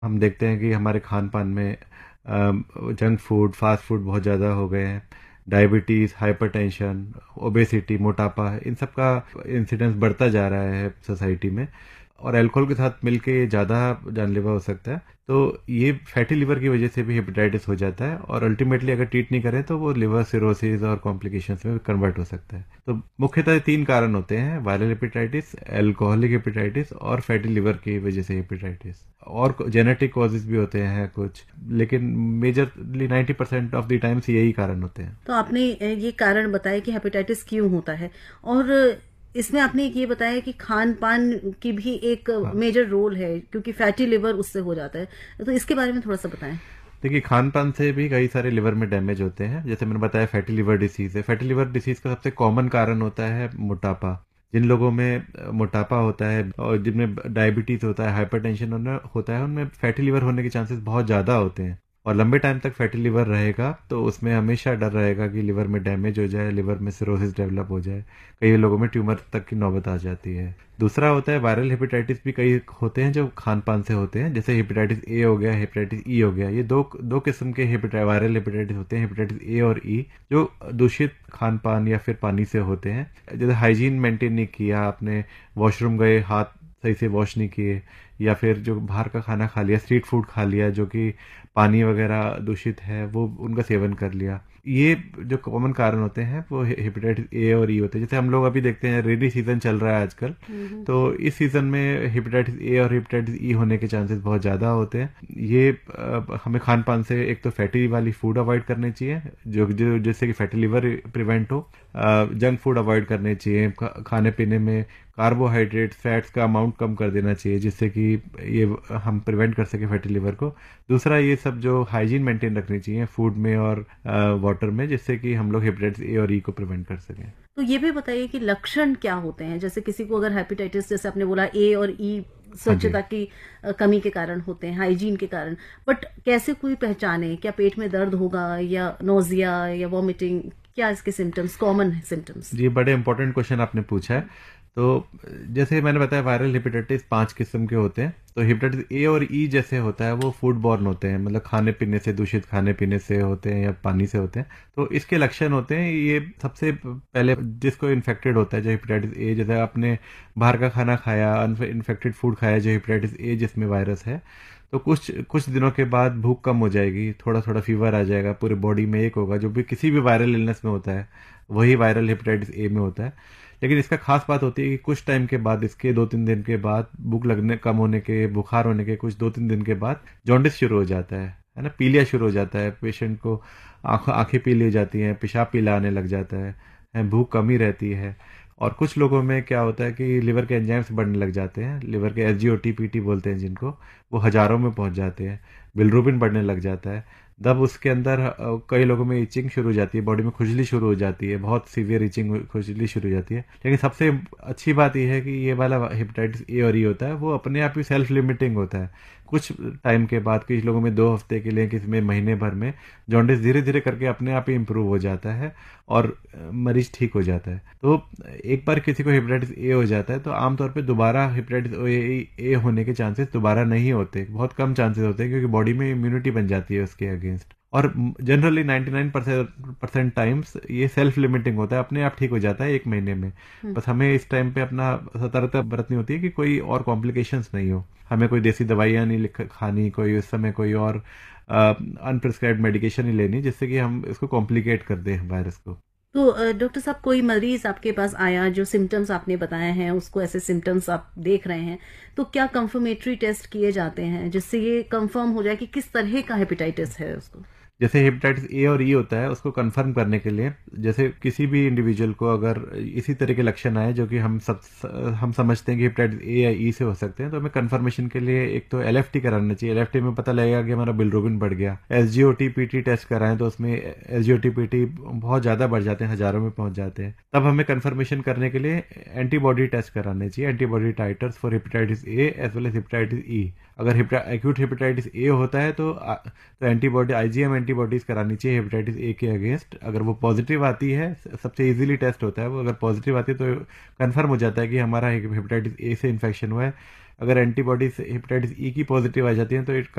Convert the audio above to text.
हम देखते हैं कि हमारे खान पान में जंक फूड, फास्ट फूड बहुत ज़्यादा हो गए हैं। डायबिटीज़, हाइपरटेंशन, ओबेसिटी, मोटापा, इन सब का इंसिडेंस बढ़ता जा रहा है सोसाइटी में। और अल्कोहल के साथ मिलके ये ज़्यादा जानलेवा हो सकता है। तो ये फैटी लिवर की वजह से भी हेपेटाइटिस हो जाता है, और अल्टीमेटली अगर ट्रीट नहीं करें तो वो लिवर सिरोसिस और कॉम्प्लिकेशंस में कन्वर्ट हो सकता है। तो मुख्यतः तीन कारण होते हैं: वायरल हेपेटाइटिस, अल्कोहलिक हेपेटाइटिस और फैटी लिवर की वजह से हेपेटाइटिस। और जेनेटिक कॉजेज भी होते हैं कुछ, लेकिन मेजरली 90% ऑफ द टाइम्स यही कारण होते हैं। तो आपने ये कारण बताया कि हेपेटाइटिस क्यों होता है, और इसमें आपने ये बताया कि खान पान की भी एक हाँ, मेजर रोल है, क्योंकि फैटी लिवर उससे हो जाता है। तो इसके बारे में थोड़ा सा बताएं। देखिए, खान पान से भी कई सारे लिवर में डैमेज होते हैं। जैसे मैंने बताया, फैटी लिवर डिसीज है। फैटी लिवर डिसीज का सबसे कॉमन कारण होता है मोटापा। जिन लोगों में मोटापा होता है और जिनमें डायबिटीज होता है, हाइपरटेंशन होता है, उनमें फैटी लिवर होने के चांसेस बहुत ज़्यादा होते हैं। और लंबे टाइम तक फैटी लिवर रहेगा तो उसमें हमेशा डर रहेगा कि लिवर में डैमेज हो जाए, लिवर में सिरोसिस डेवलप हो जाए। कई लोगों में ट्यूमर तक की नौबत आ जाती है। दूसरा होता है वायरल हेपेटाइटिस। भी कई होते हैं जो खान पान से होते हैं, जैसे हेपेटाइटिस ए हो गया, हेपेटाइटिस ई हो गया। ये दो दो किस्म के वायरल हेपेटाइटिस होते हैं, हेपेटाइटिस ए और ई, जो दूषित खान पान या फिर पानी से होते हैं। जैसे हाइजीन मेंटेन नहीं किया आपने, वॉशरूम गए, हाथ सही से वॉश नहीं किए, या फिर जो बाहर का खाना खा लिया, स्ट्रीट फूड खा लिया जो कि पानी वगैरह दूषित है, वो उनका सेवन कर लिया। ये जो कॉमन कारण होते हैं वो हेपेटाइटिस ए और ई होते हैं। जैसे हम लोग अभी देखते हैं, रेनी सीजन चल रहा है आजकल, तो इस सीजन में हेपेटाइटिस ए और हेपेटाइटिस ई होने के चांसेस बहुत ज़्यादा होते हैं। ये हमें खान पान से एक तो फैटी वाली फूड अवॉइड करनी चाहिए, जो जो जिससे कि फैटी लिवर प्रिवेंट हो। जंक फूड अवॉइड करने चाहिए। खाने पीने में कार्बोहाइड्रेट्स, फैट्स का अमाउंट कम कर देना चाहिए, जिससे कि ये हम प्रिवेंट कर सके फैटी लिवर को। दूसरा, ये सब जो हाइजीन मेंटेन रखनी चाहिए फूड में और वाटर में, जिससे कि हम लोग हेपेटाइटिस ए और ई को प्रिवेंट कर सकें। तो ये भी बताइए कि लक्षण क्या होते हैं, जैसे किसी को अगर हेपेटाइटिस, जैसे आपने बोला ए और ई हाँ जी। स्वच्छता की कमी के कारण होते हैं, हाइजीन के कारण, बट कैसे कोई पहचाने? क्या पेट में दर्द होगा, या नोजिया या वॉमिटिंग? क्या इसके सिम्टम्स, कॉमन सिम्टम्स? जी, बड़े इंपॉर्टेंट क्वेश्चन आपने पूछा है। तो जैसे मैंने बताया, वायरल हेपेटाइटिस 5 किस्म के होते हैं। तो हेपेटाइटिस ए और ई जैसे होता है वो फूड बॉर्न होते हैं, मतलब खाने पीने से, दूषित खाने पीने से होते हैं या पानी से होते हैं। तो इसके लक्षण होते हैं, ये सबसे पहले जिसको इन्फेक्टेड होता है, जो हेपेटाइटिस ए, जैसे आपने बाहर का खाना खाया, इन्फेक्टेड फूड खाया जो हेपेटाइटिस ए जिसमें वायरस है, तो कुछ कुछ दिनों के बाद भूख कम हो जाएगी, थोड़ा थोड़ा फीवर आ जाएगा, पूरे बॉडी में एक होगा। जो भी किसी भी वायरल इलनेस में होता है वही वायरल हेपेटाइटिस ए में होता है। लेकिन इसका खास बात होती है कि कुछ टाइम के बाद, इसके 2-3 दिन के बाद, भूख लगने कम होने के, बुखार होने के कुछ 2-3 दिन के बाद जॉन्डिस शुरू हो जाता है ना, पीलिया शुरू हो जाता है। पेशेंट को आंखें पीली हो जाती हैं, पेशाब पीला आने लग जाता है, भूख कम ही रहती है। और कुछ लोगों में क्या होता है कि लिवर के एंजाइम्स बढ़ने लग जाते हैं, लिवर के एसजीओटी पीटी बोलते हैं जिनको, वो हजारों में पहुंच जाते हैं। बिलरूबिन बढ़ने लग जाता है। तब उसके अंदर कई लोगों में इचिंग शुरू हो जाती है, बॉडी में खुजली शुरू हो जाती है, बहुत सीवियर इचिंग, खुजली शुरू हो जाती है। लेकिन सबसे अच्छी बात यह है कि ये वाला हेपेटाइटिस ए और ई होता है वो अपने आप ही सेल्फ लिमिटिंग होता है। कुछ टाइम के बाद, कुछ लोगों में 2 हफ्ते के लिए, किसी में महीने भर में, जॉन्डिस धीरे धीरे करके अपने आप ही इम्प्रूव हो जाता है और मरीज ठीक हो जाता है। तो एक बार किसी को हेपेटाइटिस ए हो जाता है तो आमतौर पे दोबारा हेपेटाइटिस ए होने के चांसेस दोबारा नहीं होते, बहुत कम चांसेस होते हैं, क्योंकि बॉडी में इम्यूनिटी बन जाती है उसके अगेंस्ट। और जनरली 99% टाइम्स ये सेल्फ लिमिटिंग होता है, अपने आप ठीक हो जाता है 1 महीने में। बस हमें इस टाइम पे अपना सतर्कता बरतनी होती है कि कोई और कॉम्प्लिकेशंस नहीं हो। हमें कोई देसी दवाइयाँ नहीं खानी, कोई उस समय कोई और अनप्रिस्क्राइब्ड मेडिकेशन ही लेनी, जिससे कि हम इसको कॉम्प्लिकेट कर दें वायरस को। तो डॉक्टर साहब, कोई मरीज आपके पास आया जो सिम्टम्स आपने बताए हैं, उसको ऐसे सिम्टम्स आप देख रहे हैं, तो क्या कंफर्मेटरी टेस्ट किए जाते हैं जिससे ये कंफर्म हो जाए कि किस तरह का हेपेटाइटिस है उसको? जैसे हेपेटाइटिस ए और ई होता है, उसको कंफर्म करने के लिए, जैसे किसी भी इंडिविजुअल को अगर इसी तरह के लक्षण आए जो कि हम समझते हैं कि हेपेटाइटिस ए या ई से हो सकते हैं, तो हमें कंफर्मेशन के लिए एक तो एलएफटी कराना चाहिए। एलएफटी में पता लगेगा कि हमारा बिलरुबिन बढ़ गया। एसजीओटी पीटी टेस्ट कराएं तो उसमें एसजीओटी पीटी बहुत ज्यादा बढ़ जाते हैं, हजारों में पहुंच जाते हैं। तब हमें कंफर्मेशन करने के लिए एंटीबॉडी टेस्ट कराने चाहिए, antibody titres for hepatitis A as well as hepatitis E. अगर एक्यूट हेपेटाइटिस ए होता है तो एंटीबॉडी, आईजीएम एंटीबॉडीज करानी चाहिए हेपेटाइटिस ए के अगेंस्ट। अगर वो पॉजिटिव आती है, सबसे इजीली टेस्ट होता है वो, अगर पॉजिटिव आती है तो कंफर्म हो जाता है कि हमारा हेपेटाइटिस ए से इन्फेक्शन हुआ है। अगर एंटीबॉडीज हेपेटाइटिस ई की पॉजिटिव आ जाती है तो इट